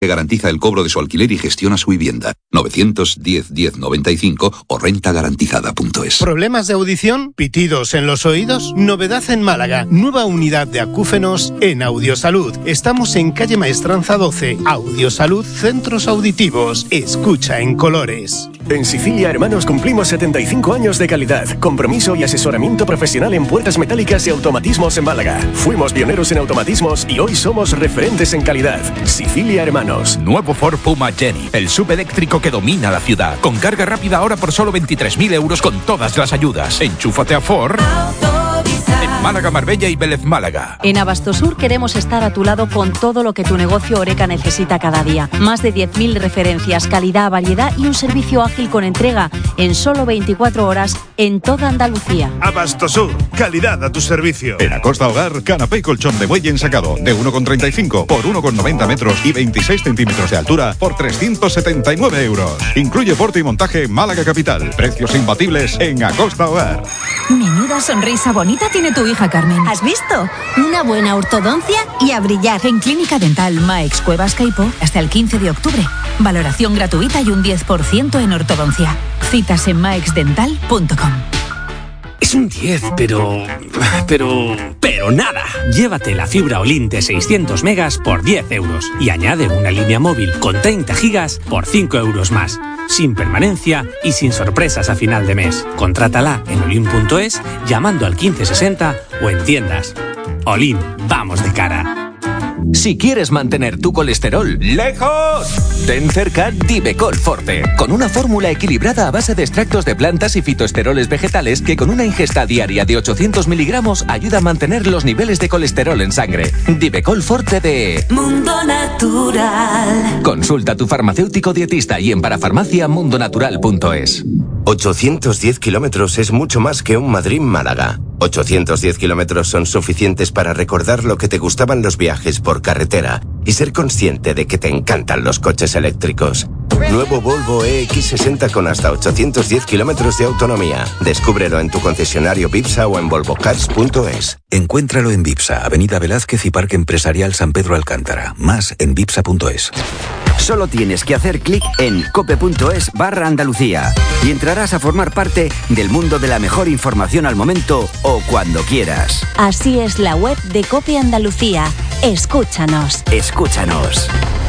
que garantiza el cobro de su alquiler y gestiona su vivienda. 910-1095 o rentagarantizada.es. ¿Problemas de audición? ¿Pitidos en los oídos? Novedad en Málaga. Nueva unidad de acúfenos en Audiosalud. Estamos en calle Maestranza 12. Audiosalud Centros Auditivos. Escucha en colores. En Sicilia Hermanos cumplimos 75 años de calidad, compromiso y asesoramiento profesional en puertas metálicas y automatismos en Málaga. Fuimos pioneros en automatismos y hoy somos referentes en calidad. Sicilia Hermanos. Nuevo Ford Puma Jenny, el SUV eléctrico que domina la ciudad. Con carga rápida ahora por solo 23.000 euros con todas las ayudas. Enchúfate a Ford. En Málaga, Marbella y Vélez Málaga. En Abastosur queremos estar a tu lado con todo lo que tu negocio Oreca necesita cada día. Más de 10.000 referencias, calidad, variedad y un servicio ágil con entrega en solo 24 horas en toda Andalucía. Abastosur, calidad a tu servicio. En Acosta Hogar, canapé y colchón de muelle ensacado de 1,35 por 1,90 metros y 26 centímetros de altura por 379 euros. Incluye porte y montaje Málaga Capital. Precios imbatibles en Acosta Hogar. Menuda sonrisa bonita tiene tu hija, Carmen. ¿Has visto? Una buena ortodoncia y a brillar. En Clínica Dental Maex Cuevas Caipo hasta el 15 de octubre. Valoración gratuita y un 10% en ortodoncia. Citas en maexdental.com. Es un 10, pero nada. Llévate la fibra Olin de 600 megas por 10 euros y añade una línea móvil con 30 gigas por 5 euros más. Sin permanencia y sin sorpresas a final de mes. Contrátala en olin.es llamando al 1560 o en tiendas. Olin, vamos de cara. Si quieres mantener tu colesterol lejos, ten cerca Divecol Forte, con una fórmula equilibrada a base de extractos de plantas y fitoesteroles vegetales que con una ingesta diaria de 800 miligramos ayuda a mantener los niveles de colesterol en sangre. Divecol Forte de Mundo Natural. Consulta a tu farmacéutico dietista y en parafarmaciamundonatural.es. 810 kilómetros es mucho más que un Madrid-Málaga. 810 kilómetros son suficientes para recordar lo que te gustaban los viajes por carretera y ser consciente de que te encantan los coches eléctricos. Nuevo Volvo EX60 con hasta 810 kilómetros de autonomía. Descúbrelo en tu concesionario Vipsa o en volvocars.es. Encuéntralo en Vipsa, Avenida Velázquez y Parque Empresarial San Pedro Alcántara. Más en vipsa.es. Solo tienes que hacer clic en cope.es/Andalucía y entrarás a formar parte del mundo de la mejor información al momento o cuando quieras. Así es la web de Cope Andalucía. Escúchanos. Escúchanos.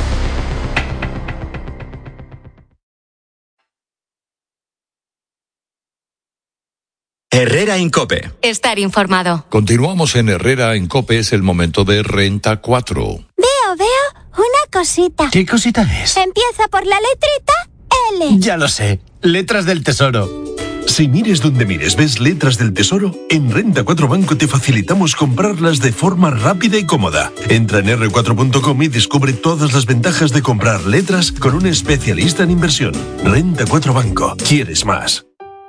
Herrera en COPE. Estar informado. Continuamos en Herrera en COPE, es el momento de Renta 4. Veo una cosita. ¿Qué cosita es? Empieza por la letrita L. Ya lo sé, letras del tesoro. Si mires donde mires, ves letras del tesoro, en Renta 4 Banco te facilitamos comprarlas de forma rápida y cómoda. Entra en r4.com y descubre todas las ventajas de comprar letras con un especialista en inversión. Renta 4 Banco. ¿Quieres más?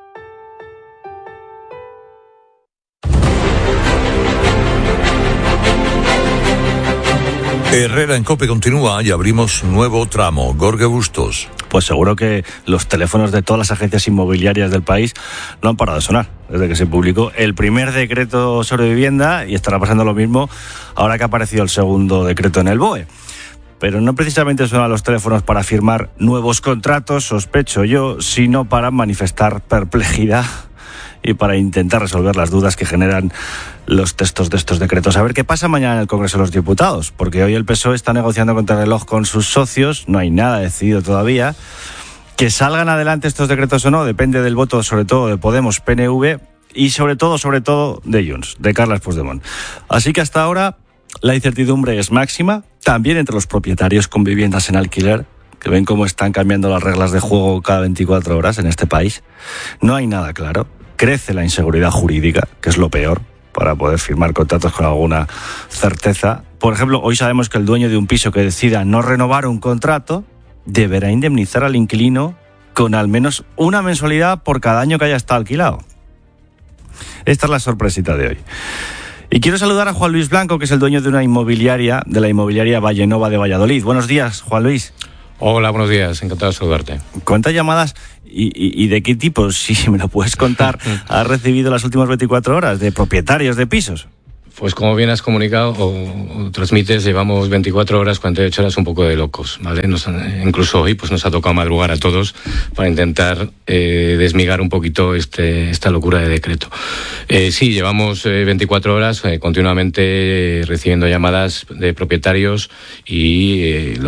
Herrera en COPE continúa y abrimos nuevo tramo. Jorge Bustos. Pues seguro que los teléfonos de todas las agencias inmobiliarias del país no han parado de sonar desde que se publicó el primer decreto sobre vivienda, y estará pasando lo mismo ahora que ha aparecido el segundo decreto en el BOE. Pero no precisamente suenan los teléfonos para firmar nuevos contratos, sospecho yo, sino para manifestar perplejidad y para intentar resolver las dudas que generan los textos de estos decretos. A ver qué pasa mañana en el Congreso de los Diputados, porque hoy el PSOE está negociando contra el reloj con sus socios, no hay nada decidido todavía. Que salgan adelante estos decretos o no depende del voto, sobre todo de Podemos, PNV y sobre todo de Junts, de Carles Puigdemont. Así que hasta ahora la incertidumbre es máxima, también entre los propietarios con viviendas en alquiler, que ven cómo están cambiando las reglas de juego cada 24 horas en este país. No hay nada claro. Crece la inseguridad jurídica, que es lo peor, para poder firmar contratos con alguna certeza. Por ejemplo, hoy sabemos que el dueño de un piso que decida no renovar un contrato deberá indemnizar al inquilino con al menos una mensualidad por cada año que haya estado alquilado. Esta es la sorpresita de hoy. Y quiero saludar a Juan Luis Blanco, que es el dueño de la inmobiliaria Vallenova de Valladolid. Buenos días, Juan Luis. Hola, buenos días, encantado de saludarte. ¿Cuántas llamadas y de qué tipo, si me lo puedes contar, has recibido las últimas 24 horas de propietarios de pisos? Pues como bien has comunicado o transmites, llevamos 24 horas, 48 horas un poco de locos, ¿vale? Incluso hoy pues nos ha tocado madrugar a todos para intentar desmigar un poquito esta locura de decreto. Sí, llevamos 24 horas continuamente recibiendo llamadas de propietarios y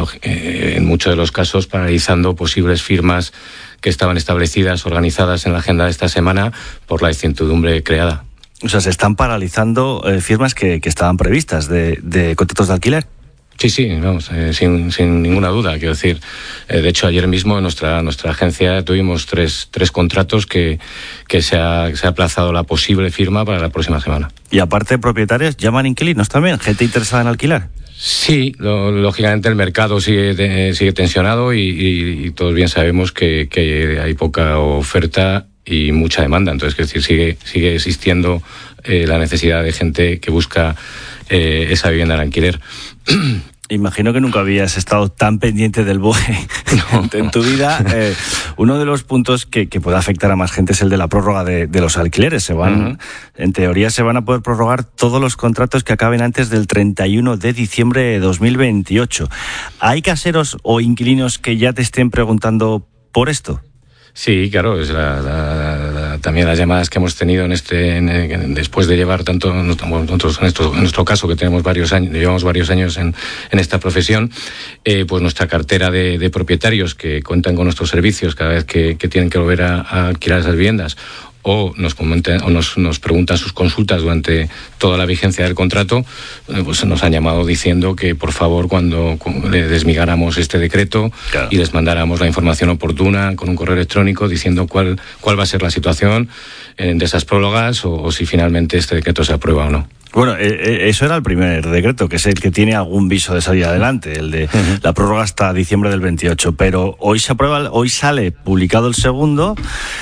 en muchos de los casos paralizando posibles firmas que estaban establecidas, organizadas en la agenda de esta semana por la incertidumbre creada. O sea, se están paralizando firmas que estaban previstas de contratos de alquiler. Sí, vamos, sin ninguna duda. Quiero decir, de hecho, ayer mismo en nuestra agencia tuvimos tres contratos que se ha aplazado la posible firma para la próxima semana. Y aparte, propietarios llaman inquilinos también, gente interesada en alquilar. Sí, lógicamente el mercado sigue tensionado y todos bien sabemos que hay poca oferta y mucha demanda. Entonces, es decir, sigue existiendo la necesidad de gente que busca esa vivienda en alquiler. Imagino que nunca habías estado tan pendiente del BOE en tu vida. Uno de los puntos que puede afectar a más gente es el de la prórroga de los alquileres. En teoría se van a poder prorrogar todos los contratos que acaben antes del 31 de diciembre de 2028. ¿Hay caseros o inquilinos que ya te estén preguntando por esto? Sí, claro, es también las llamadas que hemos tenido después de llevar tanto nosotros en nuestro caso que llevamos varios años en esta profesión, pues nuestra cartera de propietarios que cuentan con nuestros servicios cada vez que tienen que volver a alquilar esas viviendas o nos comentan o nos preguntan sus consultas durante toda la vigencia del contrato, pues nos han llamado diciendo que por favor cuando le desmigáramos este decreto, claro, y les mandáramos la información oportuna con un correo electrónico diciendo cuál va a ser la situación de esas prórrogas o si finalmente este decreto se aprueba o no. Bueno, eso era el primer decreto, que es el que tiene algún viso de salir adelante, el de la prórroga hasta diciembre del 28. Pero hoy hoy sale publicado el segundo,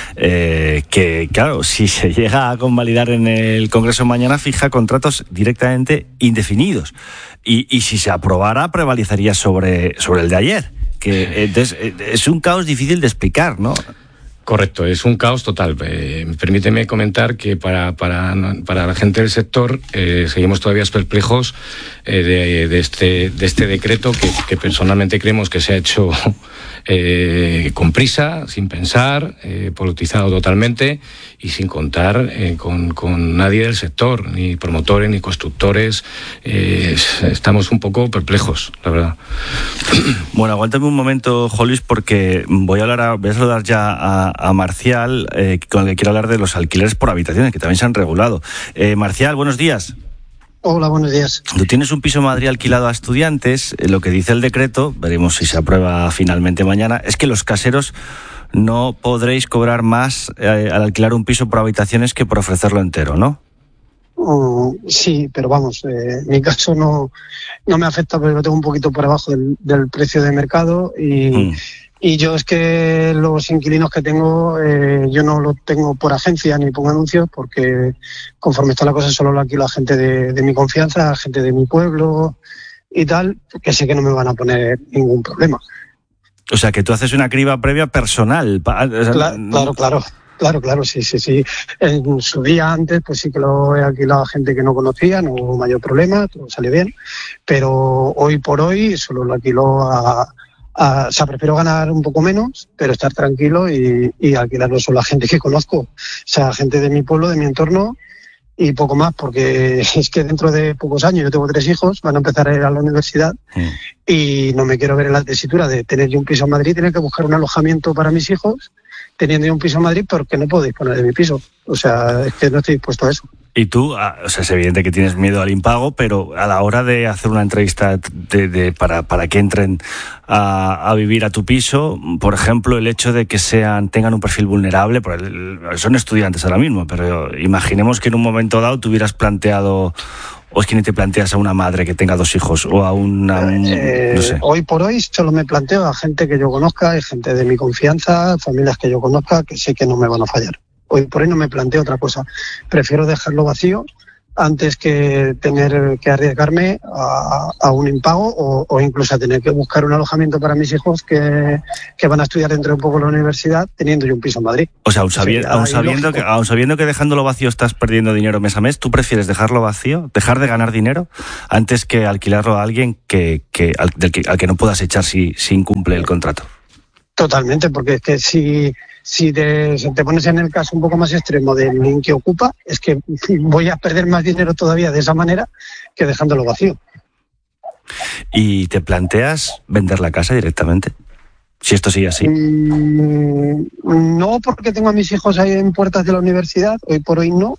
que claro, si se llega a convalidar en el Congreso mañana, fija contratos directamente indefinidos. Y si se aprobara, prevalecería sobre el de ayer. Entonces, es un caos difícil de explicar, ¿no? Correcto, es un caos total. Permíteme comentar que para la gente del sector seguimos todavía perplejos de este decreto que personalmente creemos que se ha hecho con prisa, sin pensar, politizado totalmente y sin contar con nadie del sector, ni promotores ni constructores. Estamos un poco perplejos, la verdad. Bueno, aguántame un momento, Jolis, porque voy a saludar ya a Marcial, con el que quiero hablar de los alquileres por habitaciones, que también se han regulado. Marcial, buenos días. Hola, buenos días. Tú tienes un piso en Madrid alquilado a estudiantes. Lo que dice el decreto, veremos si se aprueba finalmente mañana, es que los caseros no podréis cobrar más al alquilar un piso por habitaciones que por ofrecerlo entero, ¿no? Sí, pero vamos, en mi caso no me afecta porque lo tengo un poquito por abajo del precio de mercado y yo es que los inquilinos que tengo, yo no los tengo por agencia ni pongo anuncios porque conforme está la cosa solo lo alquilo a gente de mi confianza, a gente de mi pueblo y tal, que sé que no me van a poner ningún problema. O sea, que tú haces una criba previa personal. Claro, sí. En su día antes, pues sí que lo he alquilado a gente que no conocía, no hubo mayor problema, todo salió bien, pero hoy por hoy solo lo alquilo o sea, prefiero ganar un poco menos, pero estar tranquilo y alquilarlo solo a gente que conozco, o sea, gente de mi pueblo, de mi entorno y poco más, porque es que dentro de pocos años, yo tengo 3 hijos, van a empezar a ir a la universidad y no me quiero ver en la tesitura de tener yo un piso en Madrid, tener que buscar un alojamiento para mis hijos, teniendo yo un piso en Madrid porque no puedo disponer de mi piso, o sea, es que no estoy dispuesto a eso. Y tú, o sea, es evidente que tienes miedo al impago, pero a la hora de hacer una entrevista para que entren a vivir a tu piso, por ejemplo, el hecho de que tengan un perfil vulnerable, son estudiantes ahora mismo, pero imaginemos que en un momento dado te hubieras planteado, o es que ni te planteas a una madre que tenga 2 hijos, o a no sé. Hoy por hoy solo me planteo a gente que yo conozca, gente de mi confianza, familias que yo conozca, que sé que no me van a fallar. Hoy por hoy no me planteo otra cosa. Prefiero dejarlo vacío antes que tener que arriesgarme a un impago o incluso a tener que buscar un alojamiento para mis hijos que van a estudiar dentro de un poco la universidad, teniendo yo un piso en Madrid. O sea, aun sabiendo que dejándolo vacío estás perdiendo dinero mes a mes, ¿tú prefieres dejarlo vacío, dejar de ganar dinero, antes que alquilarlo a alguien al que no puedas echar si incumple el contrato? Totalmente, porque es que si te pones en el caso un poco más extremo del que ocupa, es que voy a perder más dinero todavía de esa manera que dejándolo vacío. ¿Y te planteas vender la casa directamente? Si esto sigue así. No, porque tengo a mis hijos ahí en puertas de la universidad, hoy por hoy no.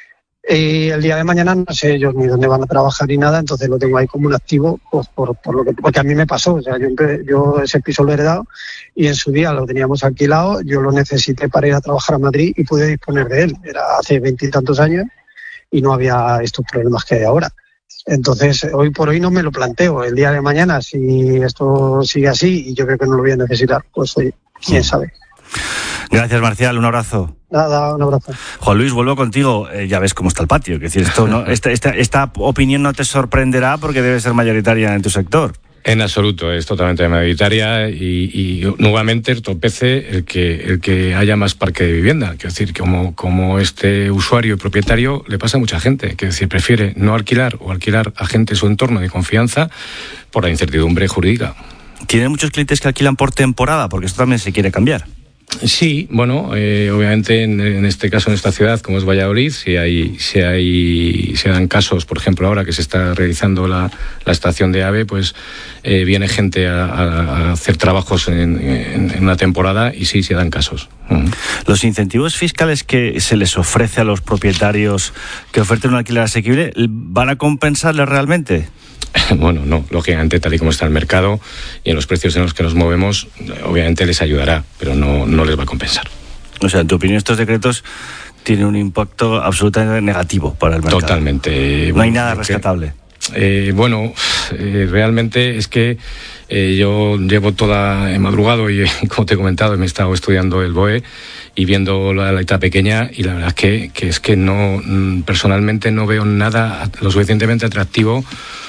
El día de mañana no sé ellos ni dónde van a trabajar ni nada, entonces lo tengo ahí como un activo, pues porque a mí me pasó. O sea, yo ese piso lo he heredado y en su día lo teníamos alquilado, yo lo necesité para ir a trabajar a Madrid y pude disponer de él. Era hace 20 y tantos años y no había estos problemas que hay ahora. Entonces, hoy por hoy no me lo planteo. El día de mañana, si esto sigue así y yo creo que no lo voy a necesitar, pues oye, quién sabe. Gracias, Marcial, un abrazo. Nada, un abrazo. Juan Luis, vuelvo contigo. Ya ves cómo está el patio. Es decir, esto no, esta opinión no te sorprenderá porque debe ser mayoritaria en tu sector. En absoluto, es totalmente mayoritaria y nuevamente entorpece el que haya más parque de vivienda. Quiero decir, como este usuario y propietario le pasa a mucha gente. Quiero decir, prefiere no alquilar o alquilar a gente en su entorno de confianza por la incertidumbre jurídica. ¿Tiene muchos clientes que alquilan por temporada? Porque esto también se quiere cambiar. Sí, bueno, obviamente en este caso en esta ciudad como es Valladolid, se dan casos, por ejemplo ahora que se está realizando la estación de AVE, pues viene gente a hacer trabajos en una temporada y sí, se dan casos. ¿Los incentivos fiscales que se les ofrece a los propietarios que oferten un alquiler asequible van a compensarles realmente? Bueno, no, lógicamente tal y como está el mercado y en los precios en los que nos movemos, obviamente les ayudará, pero no les va a compensar. O sea, en tu opinión estos decretos tienen un impacto absolutamente negativo para el mercado. Totalmente. No hay nada rescatable. Realmente es que yo llevo he madrugado y como te he comentado, me he estado estudiando el BOE y viendo la letra pequeña y la verdad es que no, personalmente no veo nada lo suficientemente atractivo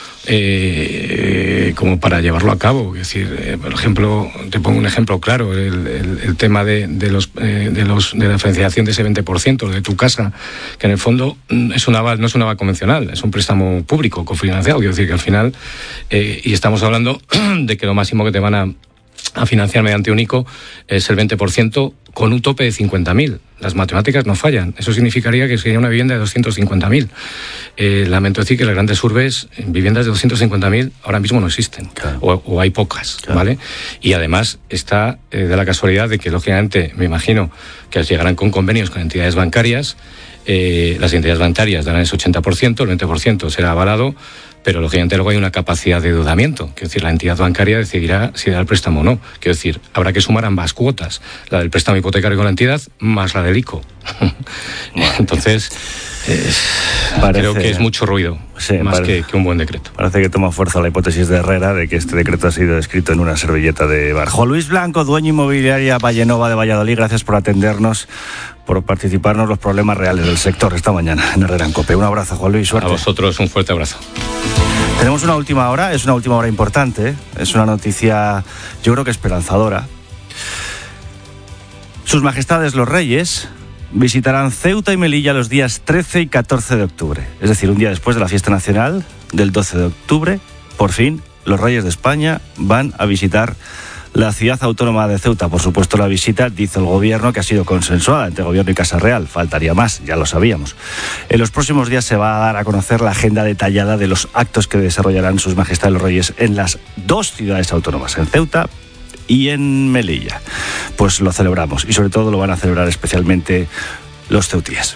como para llevarlo a cabo. Es decir, por ejemplo, te pongo un ejemplo claro, el tema de la financiación de ese 20% de tu casa, que en el fondo no es un aval convencional, es un préstamo público cofinanciado. Quiero decir que al final, y estamos hablando de que lo máximo que te van a financiar mediante un ICO es el 20% con un tope de 50.000. Las matemáticas no fallan. Eso significaría que sería una vivienda de 250.000. Lamento decir que las grandes urbes, viviendas de 250.000 ahora mismo no existen. Claro. O hay pocas, claro. ¿Vale? Y además está de la casualidad de que, lógicamente, me imagino que llegarán con convenios con entidades bancarias. Las entidades bancarias darán ese 80%, el 20% será avalado, pero lógicamente luego hay una capacidad de endeudamiento. Quiero decir, la entidad bancaria decidirá si da el préstamo o no. Quiero decir, habrá que sumar ambas cuotas, la del préstamo hipotecario con la entidad más la del ICO. Entonces, creo que es mucho ruido, sí, más que un buen decreto. Parece que toma fuerza la hipótesis de Herrera de que este decreto ha sido escrito en una servilleta de bar. Juan Luis Blanco, dueño inmobiliaria Vallenova de Valladolid, gracias por atendernos, por participarnos los problemas reales del sector esta mañana en Herrera en COPE. Un abrazo, Juan Luis, suerte. A vosotros un fuerte abrazo. Tenemos una última hora, es una última hora importante, es una noticia yo creo que esperanzadora. Sus Majestades los Reyes visitarán Ceuta y Melilla los días 13 y 14 de octubre, es decir, un día después de la fiesta nacional del 12 de octubre, por fin los Reyes de España van a visitar la ciudad autónoma de Ceuta. Por supuesto, la visita, dice el gobierno, que ha sido consensuada entre gobierno y Casa Real. Faltaría más, ya lo sabíamos. En los próximos días se va a dar a conocer la agenda detallada de los actos que desarrollarán sus Majestades los Reyes en las dos ciudades autónomas, en Ceuta y en Melilla. Pues lo celebramos y sobre todo lo van a celebrar especialmente los ceutíes.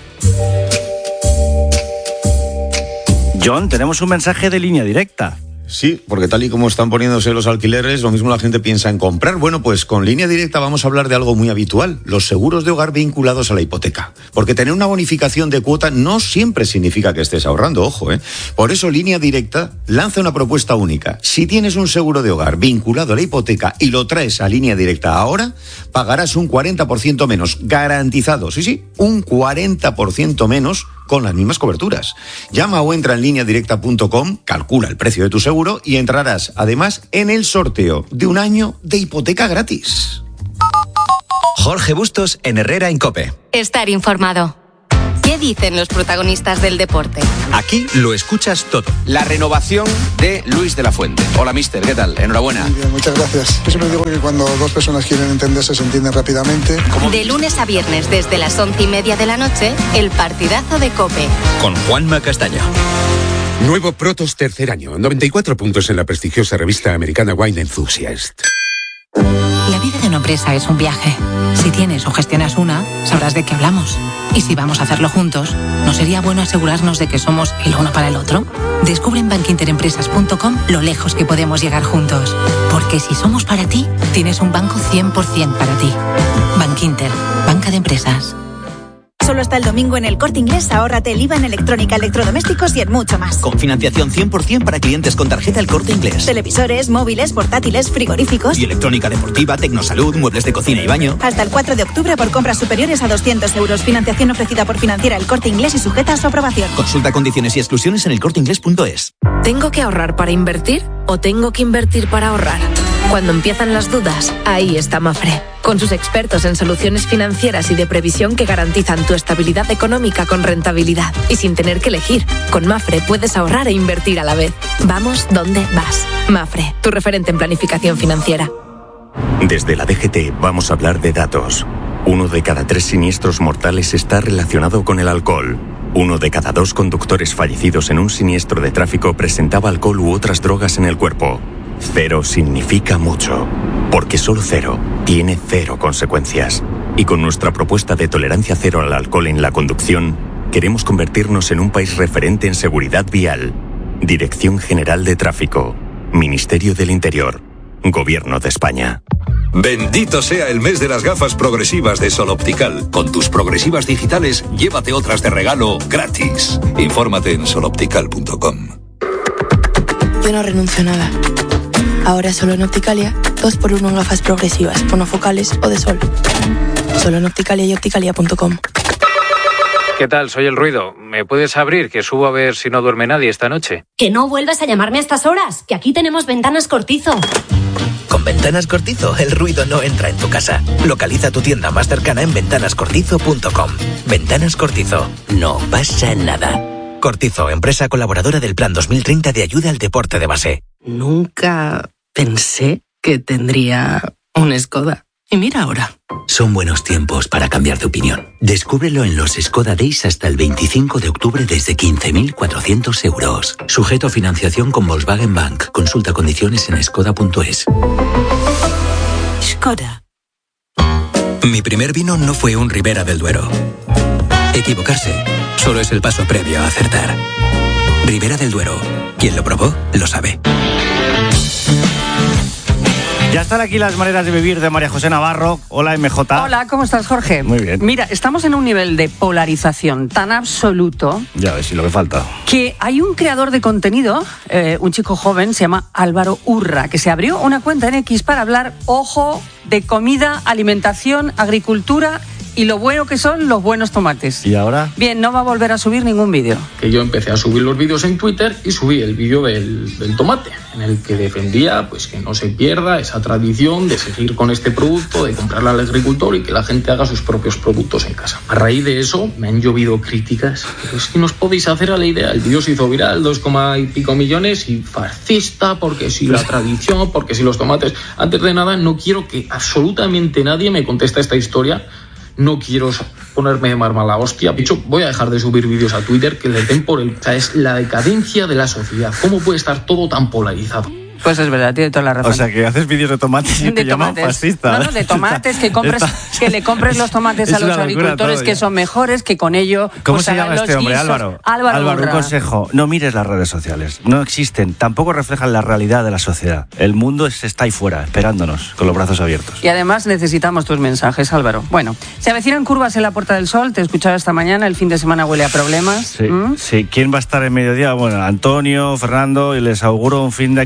John, tenemos un mensaje de línea directa. Sí, porque tal y como están poniéndose los alquileres, lo mismo la gente piensa en comprar. Bueno, pues con Línea Directa vamos a hablar de algo muy habitual, los seguros de hogar vinculados a la hipoteca. Porque tener una bonificación de cuota no siempre significa que estés ahorrando, ojo, ¿eh? Por eso Línea Directa lanza una propuesta única. Si tienes un seguro de hogar vinculado a la hipoteca y lo traes a Línea Directa ahora, pagarás un 40% menos, garantizado, sí, un 40% menos con las mismas coberturas. Llama o entra en lineadirecta.com, calcula el precio de tu seguro y entrarás además en el sorteo de un año de hipoteca gratis. Jorge Bustos en Herrera Incope. Estar informado. ¿Qué dicen los protagonistas del deporte? Aquí lo escuchas todo. La renovación de Luis de la Fuente. Hola, mister, ¿qué tal? Enhorabuena. Muy bien, muchas gracias. Yo siempre digo que cuando dos personas quieren entenderse, se entienden rápidamente. De lunes a viernes, desde las 11:30 de la noche, el partidazo de COPE. Con Juanma Castaño. Nuevo Protos tercer año. 94 puntos en la prestigiosa revista americana Wine Enthusiast. La vida de una empresa es un viaje. Si tienes o gestionas una, sabrás de qué hablamos. Y si vamos a hacerlo juntos, ¿no sería bueno asegurarnos de que somos el uno para el otro? Descubre en bankinterempresas.com lo lejos que podemos llegar juntos. Porque si somos para ti, tienes un banco 100% para ti. Bankinter, banca de empresas. Solo hasta el domingo en El Corte Inglés, ahórrate el IVA en electrónica, electrodomésticos y en mucho más. Con financiación 100% para clientes con tarjeta El Corte Inglés. Televisores, móviles, portátiles, frigoríficos. Y electrónica deportiva, tecnosalud, muebles de cocina y baño. Hasta el 4 de octubre por compras superiores a 200 euros. Financiación ofrecida por Financiera El Corte Inglés y sujeta a su aprobación. Consulta condiciones y exclusiones en elcorteinglés.es. ¿Tengo que ahorrar para invertir o tengo que invertir para ahorrar? Cuando empiezan las dudas, ahí está Mafre, con sus expertos en soluciones financieras y de previsión que garantizan tu estabilidad económica con rentabilidad y sin tener que elegir. Con Mafre puedes ahorrar e invertir a la vez. Vamos donde vas. Mafre, tu referente en planificación financiera. Desde la DGT vamos a hablar de datos. 1 de cada 3 siniestros mortales está relacionado con el alcohol. 1 de cada 2 conductores fallecidos en un siniestro de tráfico presentaba alcohol u otras drogas en el cuerpo. 0 significa mucho, porque solo 0 tiene 0 consecuencias. Y con nuestra propuesta de tolerancia cero al alcohol en la conducción, queremos convertirnos en un país referente en seguridad vial. Dirección General de Tráfico, Ministerio del Interior, Gobierno de España. Bendito sea el mes de las gafas progresivas de Sol Optical. Con tus progresivas digitales, llévate otras de regalo gratis. Infórmate en soloptical.com. Yo no renuncio a nada. Ahora solo en Opticalia, 2x1 en gafas progresivas, monofocales o de sol. Solo en Opticalia y opticalia.com. ¿Qué tal? Soy El Ruido. ¿Me puedes abrir? Que subo a ver si no duerme nadie esta noche. Que no vuelvas a llamarme a estas horas, que aquí tenemos Ventanas Cortizo. Con Ventanas Cortizo, el ruido no entra en tu casa. Localiza tu tienda más cercana en ventanascortizo.com. Ventanas Cortizo. No pasa nada. Cortizo, empresa colaboradora del Plan 2030 de ayuda al deporte de base. Nunca pensé que tendría un Skoda. Y mira ahora. Son buenos tiempos para cambiar de opinión. Descúbrelo en los Skoda Days hasta el 25 de octubre desde 15.400 euros. Sujeto a financiación con Volkswagen Bank. Consulta condiciones en skoda.es. Skoda. Mi primer vino no fue un Ribera del Duero. Equivocarse solo es el paso previo a acertar. Ribera del Duero. Quien lo probó, lo sabe. Ya están aquí las maneras de vivir de María José Navarro. Hola, MJ. Hola, ¿cómo estás, Jorge? Muy bien. Mira, estamos en un nivel de polarización tan absoluto... Ya ves, y lo que falta. Que hay un creador de contenido, un chico joven, se llama Álvaro Urra, que se abrió una cuenta en X para hablar, ojo, de comida, alimentación, agricultura... y lo bueno que son los buenos tomates. ¿Y ahora? Bien, no va a volver a subir ningún vídeo. Que yo empecé a subir los vídeos en Twitter y subí el vídeo del tomate, en el que defendía pues que no se pierda esa tradición de seguir con este producto, de comprarle al agricultor y que la gente haga sus propios productos en casa. A raíz de eso me han llovido críticas. Pero es que no os podéis hacer a la idea. El vídeo se hizo viral, 2, y pico millones, y fascista, porque si la tradición, porque si los tomates... Antes de nada, no quiero que absolutamente nadie me conteste esta historia. No quiero ponerme de mala hostia. De hecho, voy a dejar de subir vídeos a Twitter que les den por el... O sea, es la decadencia de la sociedad. ¿Cómo puede estar todo tan polarizado? Pues es verdad, tiene toda la razón. O sea, que haces vídeos de tomates y te llaman fascista. No, de tomates, que le compres los tomates a los agricultores que son mejores, que con ello... ¿Cómo se llama este hombre, Álvaro? Álvaro, un consejo, no mires las redes sociales. No existen, tampoco reflejan la realidad de la sociedad. El mundo está ahí fuera, esperándonos, con los brazos abiertos. Y además necesitamos tus mensajes, Álvaro. Bueno, se avecinan curvas en la Puerta del Sol, te he escuchado esta mañana, el fin de semana huele a problemas. Sí, sí. ¿Quién va a estar en mediodía? Bueno, Antonio, Fernando, y les auguro un fin de Cristina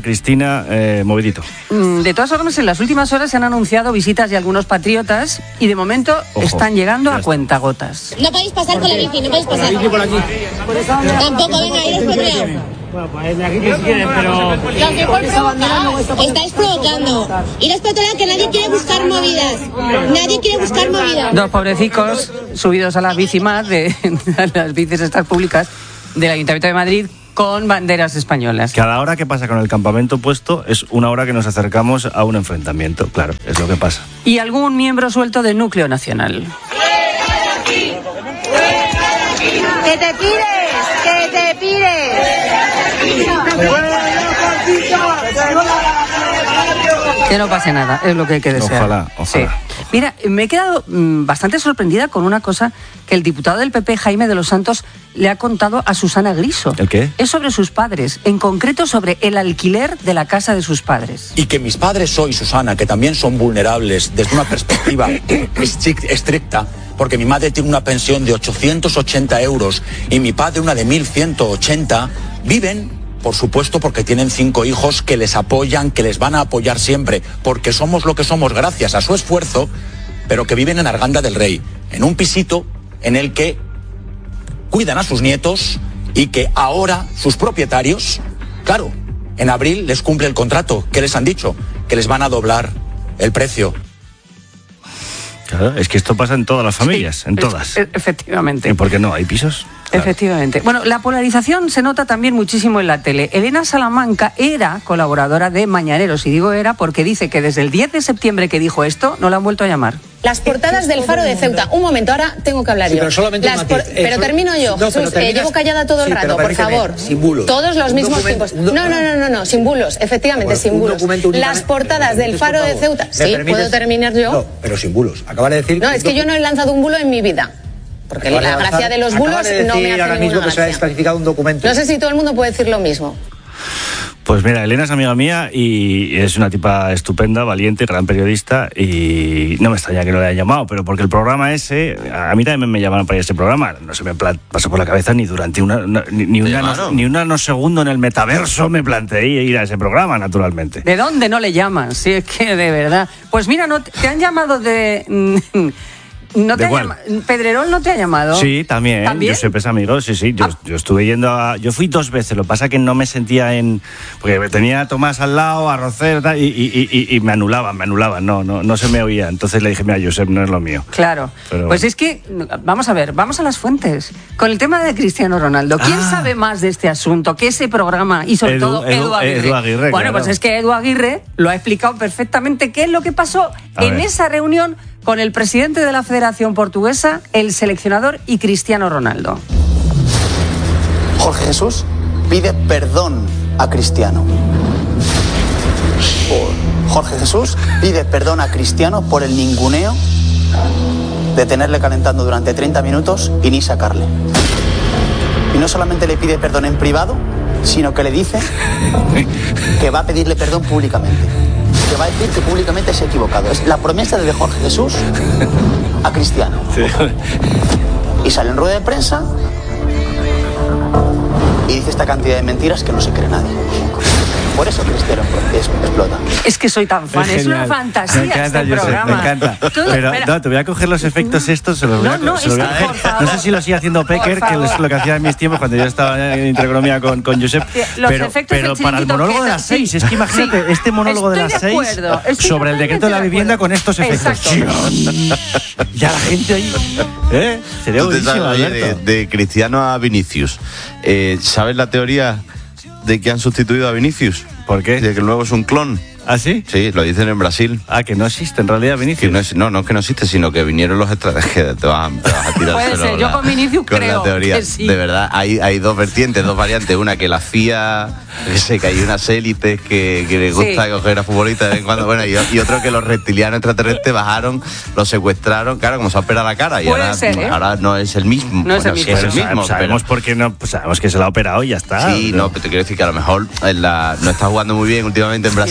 España movidito. De todas formas, en las últimas horas se han anunciado visitas de algunos patriotas y de momento están llegando a cuentagotas. No podéis pasar con la bici, no podéis pasar. La bici por aquí. Tampoco, venga, iros por otro lado. Bueno, pues de aquí si quieres, pero... Estáis provocando. Iros por otro lado, que nadie quiere buscar movidas. Nadie quiere buscar movidas. Dos pobrecicos subidos a las bicis más, a las bicis estas públicas del Ayuntamiento de Madrid, con banderas españolas. Cada hora que pasa con el campamento puesto es una hora que nos acercamos a un enfrentamiento, claro, es lo que pasa. Y algún miembro suelto del núcleo nacional. ¡Que te pires! ¡Que te pires! Que no pase nada, es lo que hay que desear. Ojalá. Sí. Mira, me he quedado bastante sorprendida con una cosa que el diputado del PP, Jaime de los Santos, le ha contado a Susana Griso. ¿El qué? Es sobre sus padres, en concreto sobre el alquiler de la casa de sus padres. Y que mis padres hoy, Susana, que también son vulnerables desde una perspectiva estricta, porque mi madre tiene una pensión de 880 euros y mi padre una de 1.180, viven, por supuesto, porque tienen 5 hijos que les apoyan, que les van a apoyar siempre, porque somos lo que somos gracias a su esfuerzo, pero que viven en Arganda del Rey, en un pisito en el que cuidan a sus nietos y que ahora sus propietarios, claro, en abril les cumple el contrato. ¿Qué les han dicho? Que les van a doblar el precio. Claro, es que esto pasa en todas las familias, Sí, en todas. Efectivamente. ¿Y por qué no? ¿Hay pisos? Claro. Efectivamente. Bueno, la polarización se nota también muchísimo en la tele. Elena Salamanca era colaboradora de Mañaneros, y digo era porque dice que desde el 10 de septiembre que dijo esto, no la han vuelto a llamar. Las portadas del Faro de Ceuta. Un momento, ahora tengo que hablar yo. Pero solamente pero termino yo, no, Jesús, llevo callada todo el rato, por favor. Sin bulos. Todos los mismos tiempos. No, sin bulos, efectivamente, sin bulos. Las portadas del Faro de Ceuta. Sí, ¿puedo terminar yo? No, pero sin bulos. Acabas de decir... No, es que yo no he lanzado un bulo en mi vida. Porque la gracia de los bulos no me hace ahora mismo que se ha desclasificado un documento. No sé si todo el mundo puede decir lo mismo. Pues mira, Elena es amiga mía y es una tipa estupenda, valiente, gran periodista, y no me extraña que no le haya llamado, pero porque el programa ese, a mí también me llamaron para ir a ese programa, no se me pasó por la cabeza ni durante ni un nanosegundo en el metaverso me planteé ir a ese programa, naturalmente. ¿De dónde no le llaman? Sí, es que de verdad. Pues mira, te han llamado de... ¿No te ¿Pedrerol no te ha llamado? Sí, también. Josep es amigo, sí. Yo estuve yendo yo fui 2 veces, lo que pasa es que no me sentía porque tenía a Tomás al lado, a Rocer y me anulaban, no se me oía. Entonces le dije, mira, Josep, no es lo mío. Claro. Pero pues es que, vamos a ver, vamos a las fuentes. Con el tema de Cristiano Ronaldo, ¿quién sabe más de este asunto que ese programa y sobre todo Edu Aguirre? Bueno, pues es que Edu Aguirre lo ha explicado perfectamente qué es lo que pasó en esa reunión con el presidente de la Federación Portuguesa, el seleccionador y Cristiano Ronaldo. Jorge Jesús pide perdón a Cristiano. Jorge Jesús pide perdón a Cristiano por el ninguneo de tenerle calentando durante 30 minutos y ni sacarle. Y no solamente le pide perdón en privado, sino que le dice que va a pedirle perdón públicamente. Que va a decir que públicamente se ha equivocado. Es la promesa de Jorge Jesús a Cristiano. Sí. Y sale en rueda de prensa y dice esta cantidad de mentiras que no se cree nadie. Por eso Cristiano explota. Es que soy tan fan, es una fantasía este programa. Me encanta. Pero no, te voy a coger los efectos estos, se los voy a coger. No sé si lo sigue haciendo Pecker, que es lo que hacía en mis tiempos cuando yo estaba en Intereconomía con Josep. Pero para el monólogo de las 6, es que imagínate este monólogo de las 6 sobre el decreto de la vivienda con estos efectos. Ya la gente ahí. Sería buenísimo, de Cristiano a Vinicius. ¿Sabes la teoría de que han sustituido a Vinicius? ¿Por qué? De que el nuevo es un clon. ¿Ah, sí? Sí, lo dicen en Brasil. Ah, que no existe en realidad Vinicius. No es que no existe, sino que vinieron los extraterrestres. Te vas a tirar. Puede ser, yo con Vinicius con creo la teoría. Que sí. De verdad, hay 2 vertientes, 2 variantes. Una que la CIA, que hay unas élites que les gusta coger a futbolistas de vez en cuando. Bueno, y otro que los reptilianos extraterrestres bajaron, los secuestraron, claro, como se ha operado la cara. Y ahora no es el mismo. No es el mismo. Sabemos por qué no, pues sabemos que se la ha operado y ya está. Sí, no, pero te quiero decir que a lo mejor no está jugando muy bien últimamente en Brasil. Si no es la misma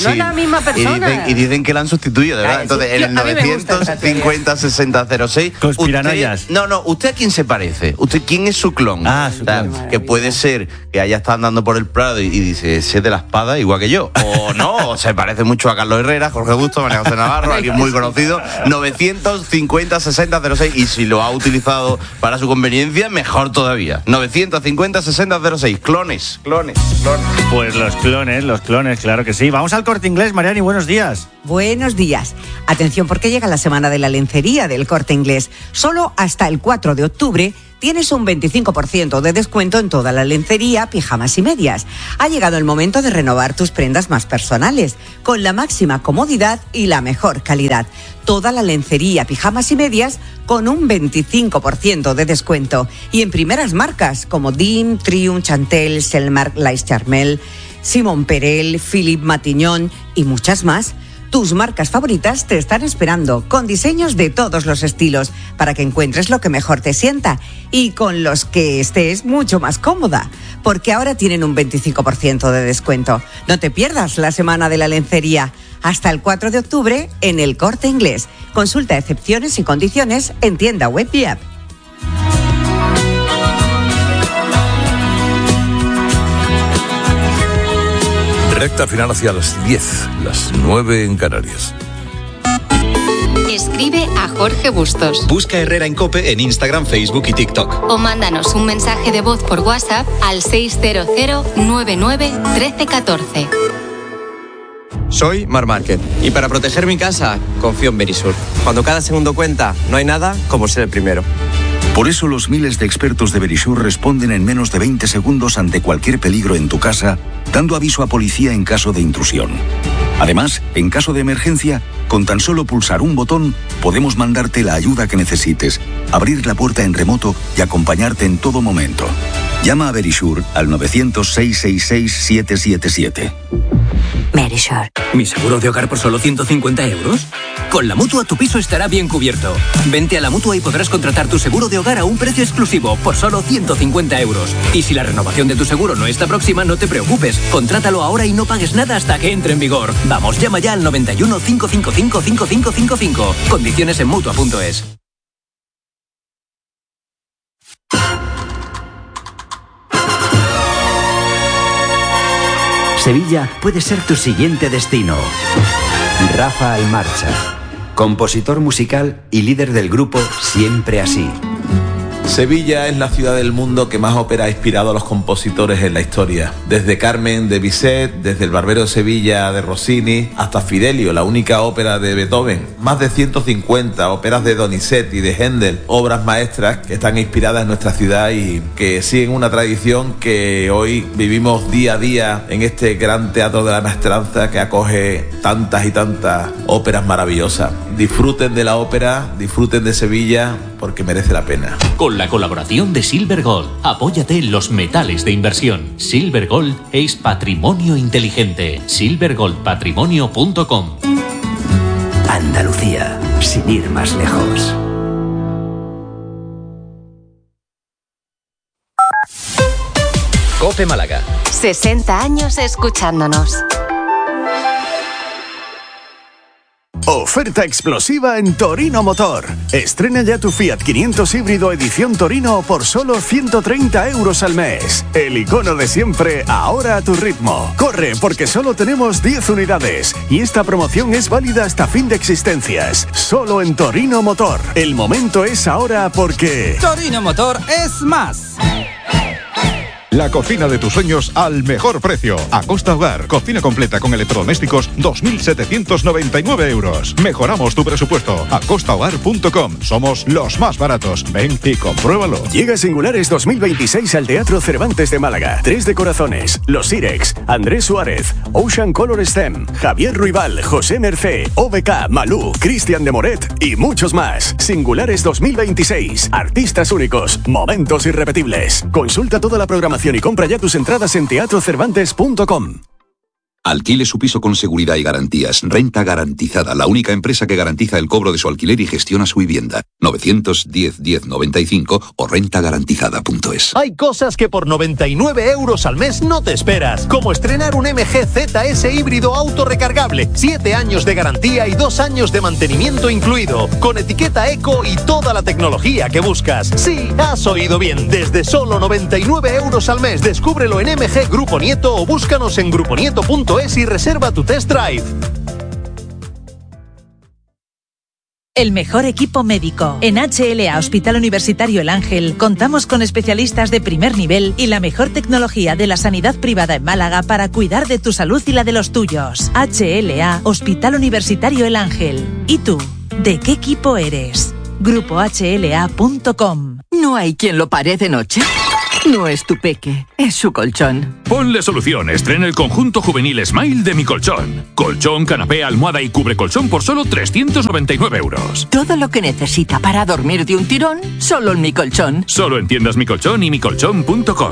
misma persona. Y dicen que la han sustituido, de verdad. Entonces, en el 950-6006... Conspiranoias. ¿Usted a quién se parece? ¿Usted quién es su clon? Su clon. Que puede ser que haya estado andando por el Prado y dice, ese de la espada igual que yo. O no, o se parece mucho a Carlos Herrera, Jorge Busto, María José Navarro, alguien muy conocido. 950-6006. Y si lo ha utilizado para su conveniencia, mejor todavía. 950-6006. Clones. Pues los clones, claro que sí. Vamos al Corte Inglés, Mariani, buenos días. Buenos días. Atención, porque llega la semana de la lencería del Corte Inglés. Solo hasta el 4 de octubre tienes un 25% de descuento en toda la lencería, pijamas y medias. Ha llegado el momento de renovar tus prendas más personales, con la máxima comodidad y la mejor calidad. Toda la lencería, pijamas y medias con un 25% de descuento. Y en primeras marcas como Dean, Triumph, Chantel, Selmark, Lais Charmel, Simon Perel, Philippe Matignon y muchas más. Tus marcas favoritas te están esperando, con diseños de todos los estilos, para que encuentres lo que mejor te sienta y con los que estés mucho más cómoda, porque ahora tienen un 25% de descuento. No te pierdas la semana de la lencería, hasta el 4 de octubre en el Corte Inglés. Consulta excepciones y condiciones en tienda web y app. Recta final hacia las 10, las 9 en Canarias. Escribe a Jorge Bustos. Busca Herrera en COPE en Instagram, Facebook y TikTok. O mándanos un mensaje de voz por WhatsApp al 600-99-1314. Soy Mar Márquez y para proteger mi casa confío en Verisur. Cuando cada segundo cuenta, no hay nada como ser el primero. Por eso los miles de expertos de Verisur responden en menos de 20 segundos ante cualquier peligro en tu casa, dando aviso a policía en caso de intrusión. Además, en caso de emergencia, con tan solo pulsar un botón, podemos mandarte la ayuda que necesites, abrir la puerta en remoto y acompañarte en todo momento. Llama a Verisur al 900-666-777. Verisur. ¿Mi seguro de hogar por solo 150 euros? Con la Mutua tu piso estará bien cubierto. Vente a la Mutua y podrás contratar tu seguro de hogar a un precio exclusivo por solo 150 euros. Y si la renovación de tu seguro no está próxima, no te preocupes. Contrátalo ahora y no pagues nada hasta que entre en vigor. Vamos, llama ya al 91 555 5555. Condiciones en Mutua.es. Sevilla puede ser tu siguiente destino. Rafa Almarcha, compositor musical y líder del grupo Siempre Así. Sevilla es la ciudad del mundo que más ópera ha inspirado a los compositores en la historia. Desde Carmen de Bizet, desde El Barbero de Sevilla de Rossini, hasta Fidelio, la única ópera de Beethoven. Más de 150 óperas de Donizetti y de Händel, obras maestras que están inspiradas en nuestra ciudad y que siguen una tradición que hoy vivimos día a día en este gran teatro de la maestranza que acoge tantas y tantas óperas maravillosas. Disfruten de la ópera, disfruten de Sevilla, porque merece la pena. Con la colaboración de Silver Gold, apóyate en los metales de inversión. Silver Gold es patrimonio inteligente. silvergoldpatrimonio.com. Andalucía, sin ir más lejos. COPE Málaga. 60 años escuchándonos. Oferta explosiva en Torino Motor. Estrena ya tu Fiat 500 híbrido edición Torino por solo 130 euros al mes. El icono de siempre, ahora a tu ritmo. Corre, porque solo tenemos 10 unidades. Y esta promoción es válida hasta fin de existencias. Solo en Torino Motor. El momento es ahora porque... Torino Motor es más. La cocina de tus sueños al mejor precio. Acosta Hogar, cocina completa con electrodomésticos, 2.799 euros. Mejoramos tu presupuesto. acostahogar.com. Somos los más baratos. Ven y compruébalo. Llega Singulares 2026 al Teatro Cervantes de Málaga. Tres de Corazones, Los Sirex, Andrés Suárez, Ocean Color Stem, Javier Ruibal, José Mercé, OBK, Malú, Cristian de Moret y muchos más. Singulares 2026. Artistas únicos, momentos irrepetibles. Consulta toda la programación y compra ya tus entradas en teatrocervantes.com. Alquile su piso con seguridad y garantías. Renta Garantizada, la única empresa que garantiza el cobro de su alquiler y gestiona su vivienda. 910-1095 o rentagarantizada.es. Hay cosas que por 99 euros al mes no te esperas, como estrenar un MG ZS híbrido autorrecargable, 7 años de garantía y 2 años de mantenimiento incluido, con etiqueta eco y toda la tecnología que buscas. Sí, has oído bien, desde solo 99 euros al mes. Descúbrelo en MG Grupo Nieto o búscanos en gruponieto.es y reserva tu test drive. El mejor equipo médico. En HLA Hospital Universitario El Ángel contamos con especialistas de primer nivel y la mejor tecnología de la sanidad privada en Málaga para cuidar de tu salud y la de los tuyos. HLA Hospital Universitario El Ángel. ¿Y tú? ¿De qué equipo eres? GrupoHLA.com. ¿No hay quien lo pare de noche? No es tu peque, es su colchón. Ponle solución, estrena el conjunto juvenil Smile de Mi Colchón. Colchón, canapé, almohada y cubre colchón por solo 399 euros. Todo lo que necesita para dormir de un tirón, solo en Mi Colchón. Solo en tiendas Mi Colchón y micolchón.com.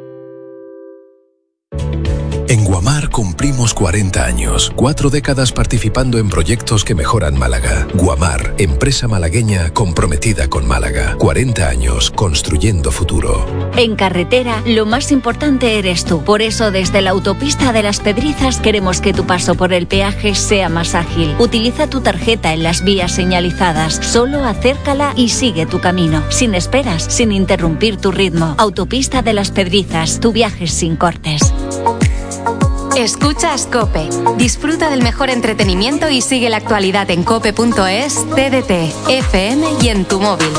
En Guamar cumplimos 40 años, 4 décadas participando en proyectos que mejoran Málaga. Guamar, empresa malagueña comprometida con Málaga. 40 años construyendo futuro. En carretera, lo más importante eres tú. Por eso, desde la autopista de Las Pedrizas queremos que tu paso por el peaje sea más ágil. Utiliza tu tarjeta en las vías señalizadas. Solo acércala y sigue tu camino. Sin esperas, sin interrumpir tu ritmo. Autopista de Las Pedrizas, tu viaje sin cortes. Escuchas COPE. Disfruta del mejor entretenimiento y sigue la actualidad en cope.es, TDT, FM y en tu móvil.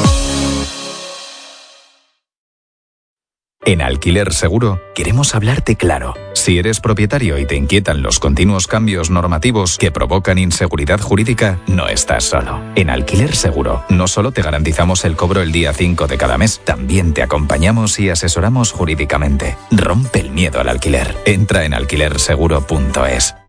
En Alquiler Seguro queremos hablarte claro. Si eres propietario y te inquietan los continuos cambios normativos que provocan inseguridad jurídica, no estás solo. En Alquiler Seguro no solo te garantizamos el cobro el día 5 de cada mes, también te acompañamos y asesoramos jurídicamente. Rompe el miedo al alquiler. Entra en alquilerseguro.es.